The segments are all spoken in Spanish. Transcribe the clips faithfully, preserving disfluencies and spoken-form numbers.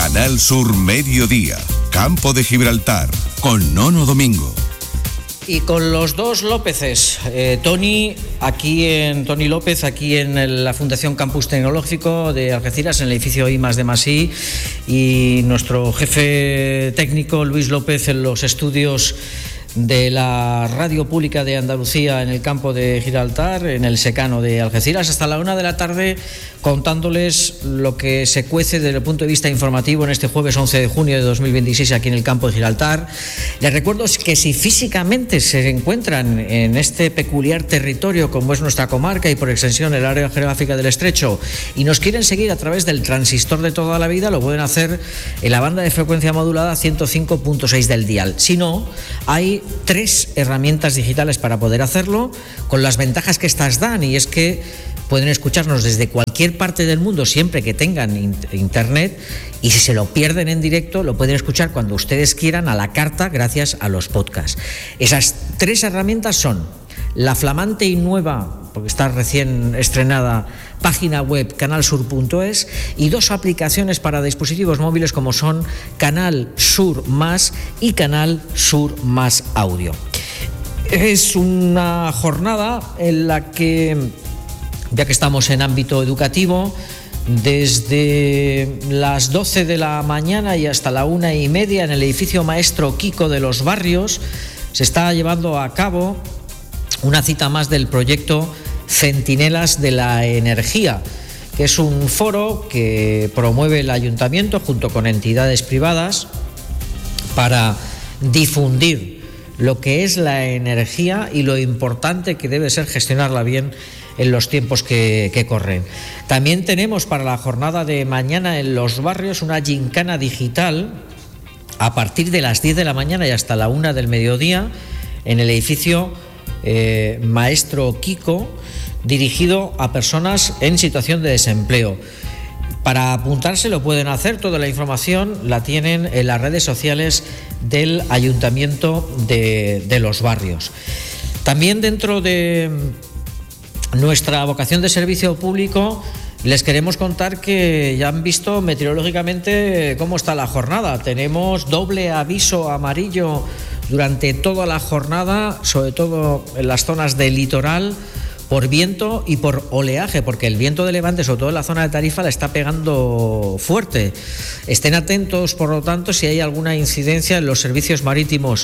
Canal Sur Mediodía, Campo de Gibraltar, con Nono Domingo. Y con los dos Lópezes, eh, Tony, aquí en Tony López, aquí en el, la Fundación Campus Tecnológico de Algeciras, en el edificio I más D más I, y nuestro jefe técnico, Luis López, en los estudios de la Radio Pública de Andalucía en el campo de Gibraltar, en el secano de Algeciras, hasta la una de la tarde, contándoles lo que se cuece desde el punto de vista informativo en este jueves once de junio de dos mil veintiséis aquí en el campo de Gibraltar. Les recuerdo que si físicamente se encuentran en este peculiar territorio como es nuestra comarca y por extensión el área geográfica del Estrecho y nos quieren seguir a través del transistor de toda la vida, lo pueden hacer en la banda de frecuencia modulada ciento cinco punto seis del dial. Si no, hay tres herramientas digitales para poder hacerlo, con las ventajas que estas dan, y es que pueden escucharnos desde cualquier parte del mundo siempre que tengan internet, y si se lo pierden en directo lo pueden escuchar cuando ustedes quieran a la carta gracias a los podcasts. Esas tres herramientas son la flamante y nueva, porque está recién estrenada, página web canal sur punto es, y dos aplicaciones para dispositivos móviles como son Canal Sur Más y Canal Sur Más Audio. Es una jornada en la que, ya que estamos en ámbito educativo, desde las doce de la mañana y hasta la una y media en el edificio Maestro Kiko de Los Barrios se está llevando a cabo una cita más del proyecto Centinelas de la Energía, que es un foro que promueve el ayuntamiento junto con entidades privadas para difundir lo que es la energía y lo importante que debe ser gestionarla bien en los tiempos que, que corren. También tenemos para la jornada de mañana en Los Barrios una gincana digital a partir de las diez de la mañana y hasta la una del mediodía en el edificio eh, Maestro Kiko, dirigido a personas en situación de desempleo. Para apuntarse lo pueden hacer, toda la información la tienen en las redes sociales del Ayuntamiento de, de Los Barrios. También dentro de nuestra vocación de servicio público les queremos contar que ya han visto meteorológicamente cómo está la jornada. Tenemos doble aviso amarillo durante toda la jornada, sobre todo en las zonas del litoral, por viento y por oleaje, porque el viento de levante, sobre todo en la zona de Tarifa, le está pegando fuerte. Estén atentos, por lo tanto, si hay alguna incidencia en los servicios marítimos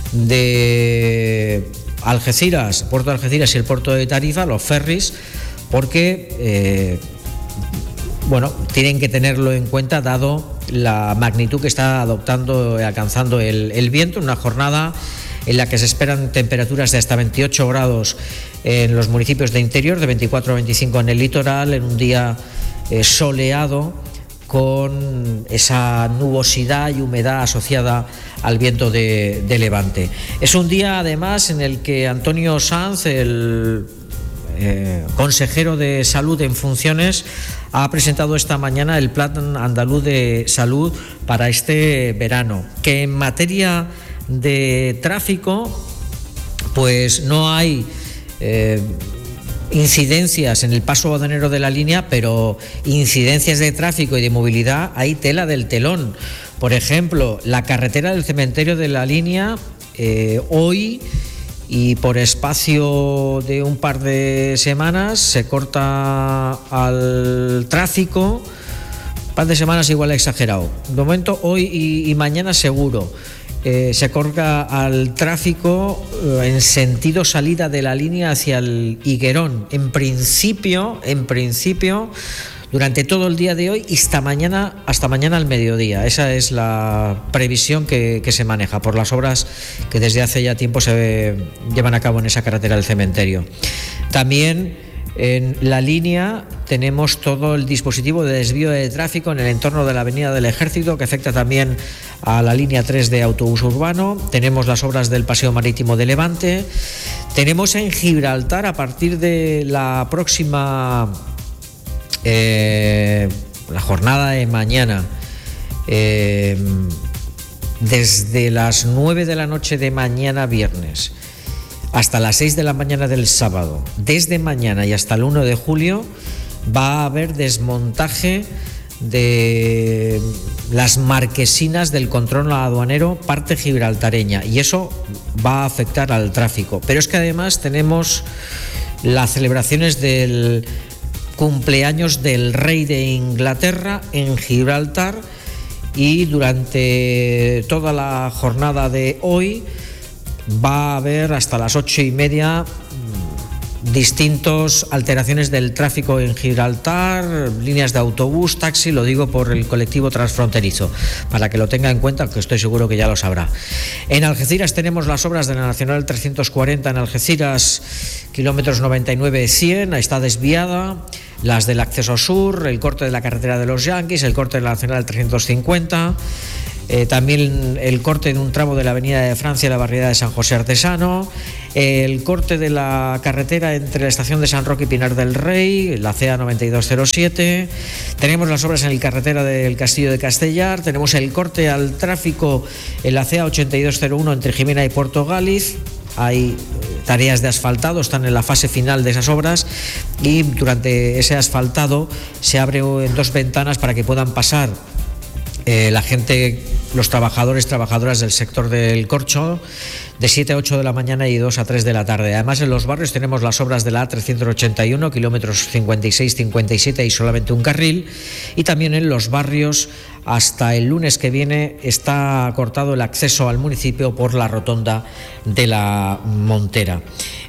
de Algeciras, Puerto de Algeciras y el Puerto de Tarifa, los ferries, porque eh, bueno, tienen que tenerlo en cuenta dado la magnitud que está adoptando, alcanzando el, el viento, en una jornada en la que se esperan temperaturas de hasta veintiocho grados en los municipios de interior, de veinticuatro a veinticinco en el litoral, en un día eh, soleado, con esa nubosidad y humedad asociada al viento de, de levante. Es un día además en el que Antonio Sanz, el eh, consejero de Salud en funciones, ha presentado esta mañana el Plan Andaluz de Salud para este verano, que en materia de tráfico pues no hay eh, incidencias en el paso aduanero de la línea, pero incidencias de tráfico y de movilidad hay tela del telón. Por ejemplo, la carretera del cementerio de la línea eh, hoy y por espacio de un par de semanas se corta al tráfico. Un par de semanas igual exagerado. De momento hoy y, y mañana seguro. Eh, se corta al tráfico eh, en sentido salida de la línea hacia el Higuerón. En principio, en principio, durante todo el día de hoy y hasta mañana, hasta mañana al mediodía. Esa es la previsión que, que se maneja por las obras que desde hace ya tiempo se llevan a cabo en esa carretera del cementerio. También en la línea tenemos todo el dispositivo de desvío de tráfico en el entorno de la Avenida del Ejército, que afecta también a la línea tres de autobús urbano. Tenemos las obras del Paseo Marítimo de Levante. Tenemos en Gibraltar, a partir de la próxima eh, la jornada de mañana, eh, desde las nueve de la noche de mañana viernes hasta las seis de la mañana del sábado, desde mañana y hasta el uno de julio, va a haber desmontaje de las marquesinas del control aduanero parte gibraltareña, y eso va a afectar al tráfico. Pero es que además tenemos las celebraciones del cumpleaños del rey de Inglaterra en Gibraltar, y durante toda la jornada de hoy va a haber hasta las ocho y media distintas alteraciones del tráfico en Gibraltar, líneas de autobús, taxi, lo digo por el colectivo transfronterizo, para que lo tenga en cuenta, que estoy seguro que ya lo sabrá. En Algeciras tenemos las obras de la Nacional trescientos cuarenta en Algeciras, kilómetros noventa y nueve cien, está desviada, las del acceso sur, el corte de la carretera de los Yanquis, el corte de la Nacional trescientos cincuenta, Eh, también el corte de un tramo de la Avenida de Francia y la barriada de San José Artesano, eh, el corte de la carretera entre la estación de San Roque y Pinar del Rey, la C A noventa y dos cero siete, tenemos las obras en la carretera del Castillo de Castellar, tenemos el corte al tráfico en la C A ochenta y dos cero uno entre Jimena y Puerto Gáliz. Hay tareas de asfaltado, están en la fase final de esas obras, y durante ese asfaltado se abren dos ventanas para que puedan pasar Eh, la gente, los trabajadores, trabajadoras del sector del corcho, de siete a ocho de la mañana y dos a tres de la tarde. Además, en los barrios tenemos las obras de la A trescientos ochenta y uno, kilómetros cincuenta y seis cincuenta y siete y solamente un carril, y también en los barrios hasta el lunes que viene está cortado el acceso al municipio por la rotonda de la Montera.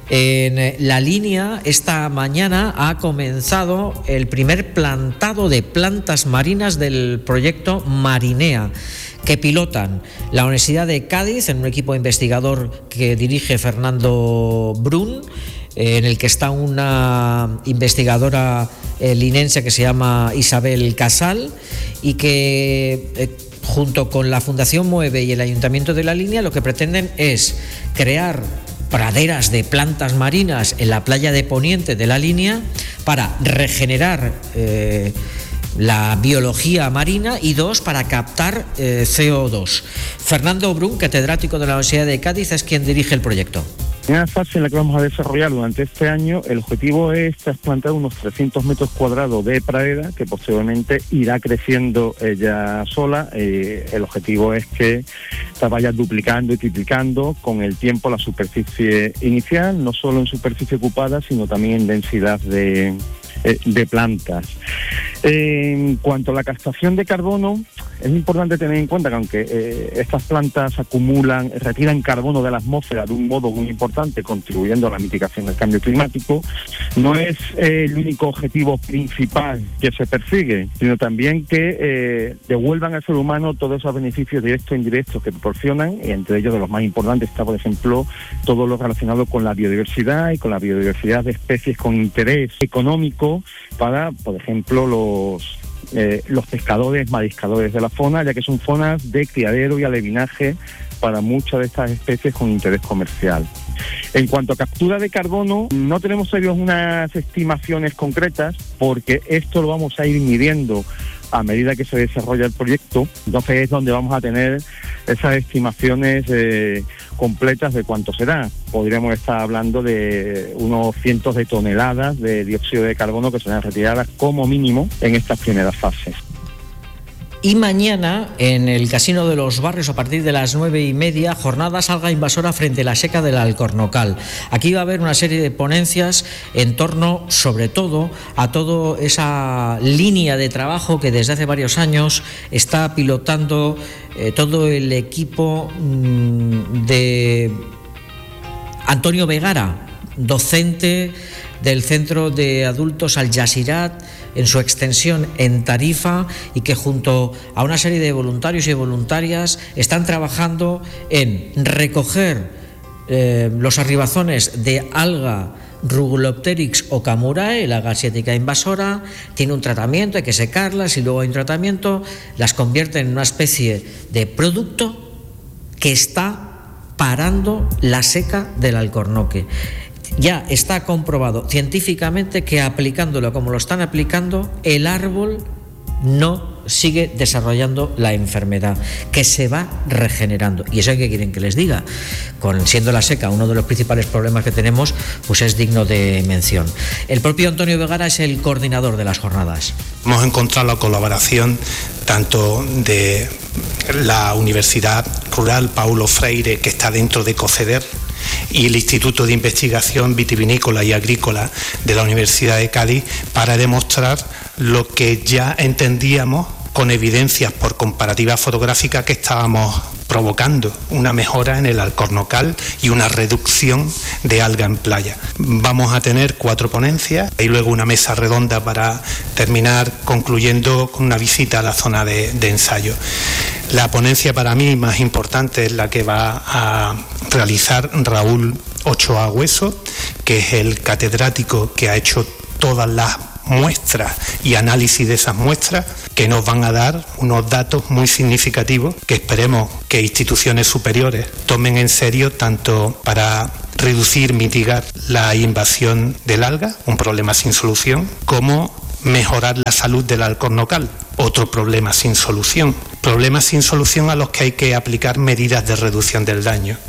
En la línea, esta mañana ha comenzado el primer plantado de plantas marinas del proyecto Marinea, que pilotan la Universidad de Cádiz en un equipo investigador que dirige Fernando Brun, en el que está una investigadora eh, linense que se llama Isabel Casal, y que eh, junto con la Fundación Mueve y el Ayuntamiento de la Línea lo que pretenden es crear praderas de plantas marinas en la playa de Poniente de la Línea para regenerar eh, la biología marina, y dos, para captar eh, C O dos. Fernando Brun, catedrático de la Universidad de Cádiz, es quien dirige el proyecto. En la fase en la que vamos a desarrollar durante este año, el objetivo es trasplantar unos trescientos metros cuadrados de pradera que posteriormente irá creciendo ella sola. Eh, el objetivo es que se vaya duplicando y triplicando con el tiempo la superficie inicial, no solo en superficie ocupada, sino también en densidad de, eh, de plantas. En cuanto a la captación de carbono, es importante tener en cuenta que aunque eh, estas plantas acumulan, retiran carbono de la atmósfera de un modo muy importante, contribuyendo a la mitigación del cambio climático, no es eh, el único objetivo principal que se persigue, sino también que eh, devuelvan al ser humano todos esos beneficios directos e indirectos que proporcionan, y entre ellos de los más importantes está, por ejemplo, todo lo relacionado con la biodiversidad y con la biodiversidad de especies con interés económico para, por ejemplo, los Eh, los pescadores, mariscadores de la zona, ya que son zonas de criadero y alevinaje para muchas de estas especies con interés comercial. En cuanto a captura de carbono, no tenemos todavía unas estimaciones concretas, porque esto lo vamos a ir midiendo a medida que se desarrolla el proyecto. Entonces es donde vamos a tener esas estimaciones eh, completas de cuánto será. Podríamos estar hablando de unos cientos de toneladas de dióxido de carbono que serán retiradas como mínimo en estas primeras fases. Y mañana, en el Casino de los Barrios, a partir de las nueve y media, jornada Salga Invasora frente a la seca del Alcornocal. Aquí va a haber una serie de ponencias en torno, sobre todo, a toda esa línea de trabajo que desde hace varios años está pilotando eh, todo el equipo mmm, de Antonio Vegara, docente del Centro de Adultos Al Jazirat, en su extensión en Tarifa, y que junto a una serie de voluntarios y voluntarias están trabajando en recoger eh, los arribazones de alga Rugulopteryx okamurae, la alga asiática invasora. Tiene un tratamiento, hay que secarlas y luego hay un tratamiento, las convierte en una especie de producto que está parando la seca del Alcornoque. Ya está comprobado científicamente que aplicándolo como lo están aplicando, el árbol no sigue desarrollando la enfermedad, que se va regenerando. Y eso, ¿qué quieren que les diga? Con siendo la seca uno de los principales problemas que tenemos, pues es digno de mención. El propio Antonio Vegara es el coordinador de las jornadas. Hemos encontrado la colaboración tanto de la Universidad Rural Paulo Freire, que está dentro de COCEDER, y el Instituto de Investigación Vitivinícola y Agrícola de la Universidad de Cádiz, para demostrar lo que ya entendíamos con evidencias por comparativa fotográfica que estábamos provocando, una mejora en el alcornocal y una reducción de alga en playa. Vamos a tener cuatro ponencias y luego una mesa redonda para terminar concluyendo con una visita a la zona de, de ensayo. La ponencia para mí más importante es la que va a realizar Raúl Ochoa Hueso, que es el catedrático que ha hecho todas las muestras y análisis de esas muestras, que nos van a dar unos datos muy significativos que esperemos que instituciones superiores tomen en serio, tanto para reducir, mitigar la invasión del alga, un problema sin solución, como mejorar la salud del alcornocal, otro problema sin solución. Problemas sin solución a los que hay que aplicar medidas de reducción del daño.